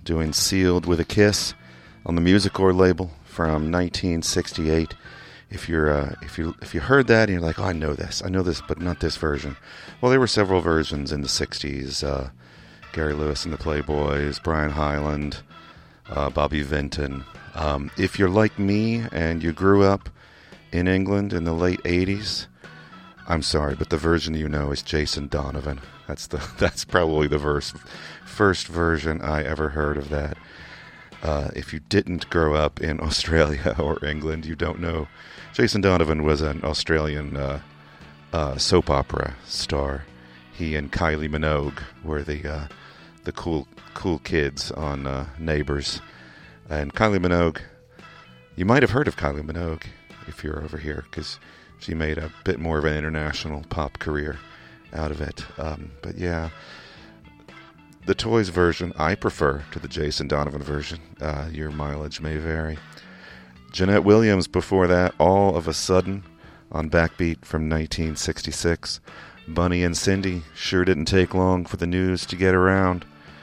doing Sealed with a Kiss on the Musicor label from 1968. If you heard that and you're like, oh, I know this, but not this version. Well, there were several versions in the 60s. Gary Lewis and the Playboys, Brian Hyland, Bobby Vinton. If you're like me and you grew up in England in the late 80s, I'm sorry, but the version you know is Jason Donovan. That's probably the first version I ever heard of that. If you didn't grow up in Australia or England, you don't know. Jason Donovan was an Australian soap opera star. He and Kylie Minogue were the cool kids on Neighbours. And Kylie Minogue, you might have heard of Kylie Minogue if you're over here, because she made a bit more of an international pop career out of it. But yeah, the Toys version I prefer to the Jason Donovan version. Your mileage may vary. Jeanette Williams before that, All of a Sudden on Backbeat from 1966. Bunny and Cindy, Sure Didn't Take Long for the News to Get Around.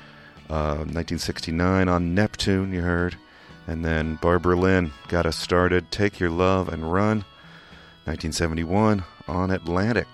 1969 on Neptune, you heard. And then Barbara Lynn, Got Us Started, Take Your Love and Run. 1971 on Atlantic.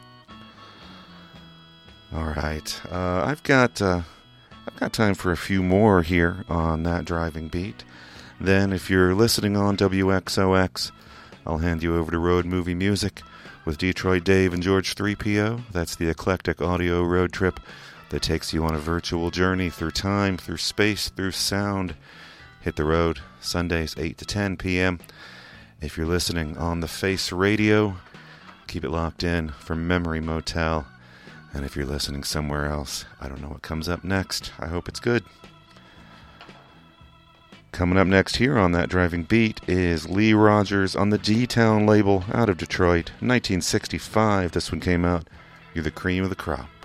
All right, I've got time for a few more here on That Driving Beat. Then, if you're listening on WXOX, I'll hand you over to Road Movie Music with Detroit Dave and George 3PO. That's the eclectic audio road trip that takes you on a virtual journey through time, through space, through sound. Hit the road Sundays 8 to 10 p.m. If you're listening on the Face Radio, keep it locked in for Memory Motel. And if you're listening somewhere else, I don't know what comes up next. I hope it's good. Coming up next here on That Driving Beat is Lee Rogers on the D-Town label out of Detroit. 1965, this one came out. You're the cream of the crop.